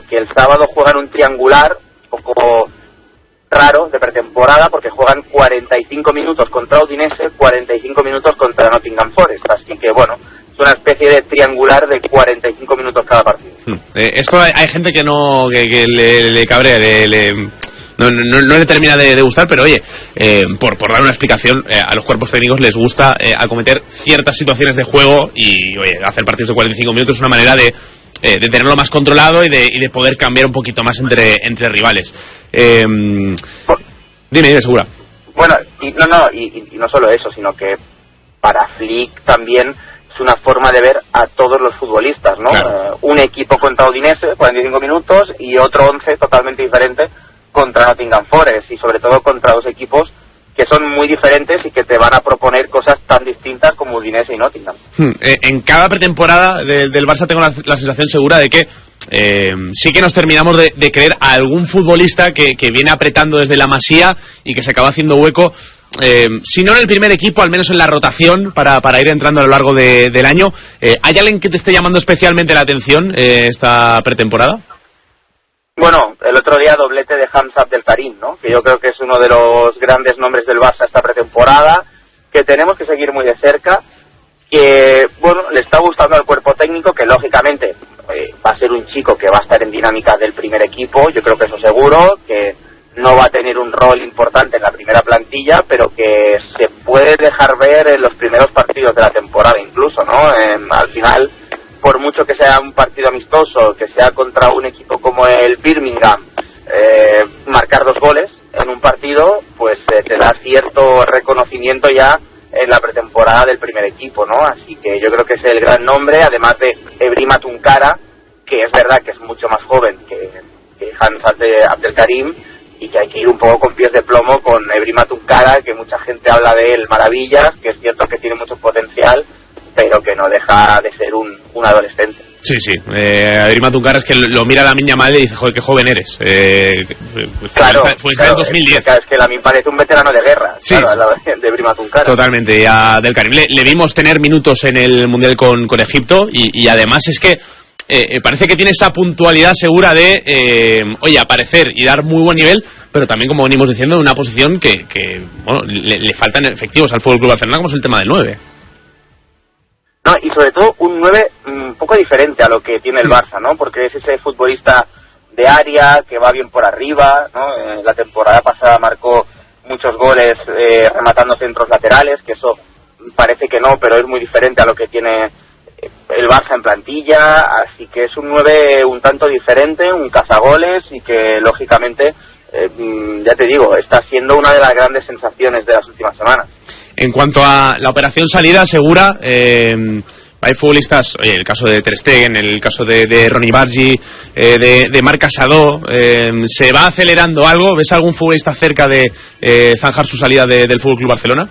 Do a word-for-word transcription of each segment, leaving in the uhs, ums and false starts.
que el sábado juegan un triangular un poco raro de pretemporada, porque juegan cuarenta y cinco minutos contra Udinese, cuarenta y cinco minutos contra Nottingham Forest, así que bueno, es una especie de triangular de cuarenta y cinco minutos cada partido. Hmm. Eh, esto hay, hay gente que no, que, que le, le cabrea, le, le, no, no, no le termina de, de gustar, pero oye, eh, por, por dar una explicación, eh, a los cuerpos técnicos les gusta eh, acometer ciertas situaciones de juego y oye, hacer partidos de cuarenta y cinco minutos es una manera de Eh, de tenerlo más controlado y de, y de poder cambiar un poquito más entre, entre rivales. Eh, dime, dime, Segura. Bueno, y, no, no, y, y no solo eso, sino que para Flick también es una forma de ver a todos los futbolistas, ¿no? Claro. Eh, un equipo contra Udinese, cuarenta y cinco minutos, y otro once totalmente diferente contra Nottingham Forest, y sobre todo contra dos equipos que son muy diferentes y que te van a proponer cosas tan distintas como Udinese y Nottingham. Hmm. Eh, en cada pretemporada de, del Barça tengo la, la sensación segura de que eh, sí que nos terminamos de, de creer a algún futbolista que, que viene apretando desde la Masía y que se acaba haciendo hueco, eh, si no en el primer equipo, al menos en la rotación para, para ir entrando a lo largo de, del año. Eh, ¿Hay alguien que te esté llamando especialmente la atención eh, esta pretemporada? Bueno, el otro día doblete de Hamza Abdelkarim, ¿no? Que yo creo que es uno de los grandes nombres del Barça esta pretemporada, que tenemos que seguir muy de cerca, que, bueno, le está gustando al cuerpo técnico, que lógicamente eh, va a ser un chico que va a estar en dinámica del primer equipo, yo creo que eso seguro, que no va a tener un rol importante en la primera plantilla, pero que se puede dejar ver en los primeros partidos de la temporada incluso, ¿no? Eh, al final, por mucho que sea un partido amistoso, que sea contra un equipo como el Birmingham, eh, marcar dos goles en un partido, pues eh, te da cierto reconocimiento ya en la pretemporada del primer equipo, ¿no? Así que yo creo que es el gran nombre, además de Ebrima Tunkara, que es verdad que es mucho más joven que, que Hans Abdelkarim, y que hay que ir un poco con pies de plomo con Ebrima Tunkara, que mucha gente habla de él maravillas, que es cierto que tiene mucho potencial, pero que no deja de ser un, un adolescente. Sí, sí. Eh, Ebrima Tunkara es que lo mira la niña madre y dice, joder, qué joven eres. Eh, claro, fue claro, en dos mil diez. Es que, es que a mí parece un veterano de guerra, sí, claro, al lado de Ebrima Tunkara. Totalmente. Y a Abdelkarim le, le vimos tener minutos en el Mundial con, con Egipto y, y además es que eh, parece que tiene esa puntualidad segura de, eh, oye, aparecer y dar muy buen nivel, pero también, como venimos diciendo, en una posición que, que bueno, le, le faltan efectivos al F C Barcelona, como es el tema del nueve. No, y sobre todo un nueve un poco diferente a lo que tiene el Barça, ¿no? Porque es ese futbolista de área que va bien por arriba, ¿no? Eh, la temporada pasada marcó muchos goles eh, rematando centros laterales, que eso parece que no, pero es muy diferente a lo que tiene el Barça en plantilla, así que es un nueve un tanto diferente, un cazagoles y que lógicamente, eh, ya te digo, está siendo una de las grandes sensaciones de las últimas semanas. En cuanto a la operación salida segura, eh, hay futbolistas, oye, el caso de Ter Stegen, el caso de, de Ronny Bargi, eh, de, de Marc Casado, eh, ¿se va acelerando algo? ¿Ves algún futbolista cerca de eh, zanjar su salida de, del F C Barcelona?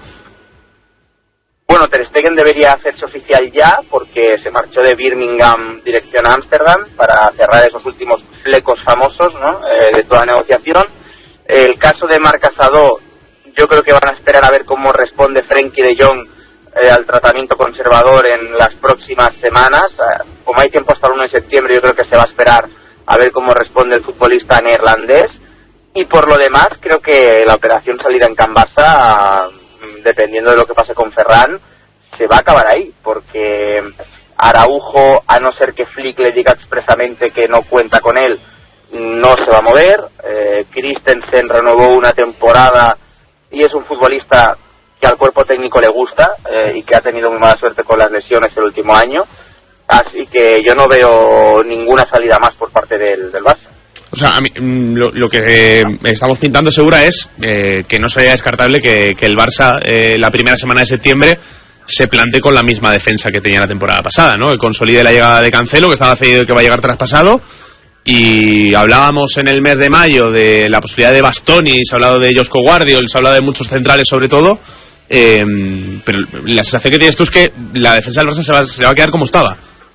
Bueno, Ter Stegen debería hacerse oficial ya, porque se marchó de Birmingham dirección a Ámsterdam para cerrar esos últimos flecos famosos, ¿no? eh, de toda negociación. El caso de Marc Casado, yo creo que van a esperar a ver cómo responde Frenkie de Jong eh, al tratamiento conservador en las próximas semanas. Eh, como hay tiempo hasta el uno de septiembre, yo creo que se va a esperar a ver cómo responde el futbolista neerlandés. Y por lo demás, creo que la operación salida en Can Barça, dependiendo de lo que pase con Ferran, se va a acabar ahí, porque Araujo, a no ser que Flick le diga expresamente que no cuenta con él, no se va a mover. eh, Christensen renovó una temporada y es un futbolista que al cuerpo técnico le gusta eh, y que ha tenido muy mala suerte con las lesiones el último año, así que yo no veo ninguna salida más por parte del, del Barça. O sea, a mí, lo, lo que eh, estamos pintando segura es eh, que no sería descartable que, que el Barça eh, la primera semana de septiembre se plantee con la misma defensa que tenía la temporada pasada, ¿no? Que consolide la llegada de Cancelo, que estaba cedido y que va a llegar traspasado. Y hablábamos en el mes de mayo de la posibilidad de Bastoni, se ha hablado de Josko Guardiol, se ha hablado de muchos centrales sobre todo, eh, pero la sensación que tienes tú es que la defensa del Barça se va, se va a quedar como estaba.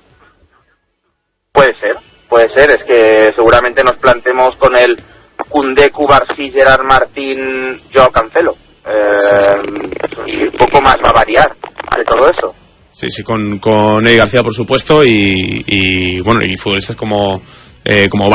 Puede ser, puede ser, es que seguramente nos plantemos con el Koundé, Cubarsí, Gerard Martín, Joao Cancelo, eh, y poco más va a variar de todo eso. Sí, sí, con, con Eddie García por supuesto y, y bueno, y futbolistas como... Eh, como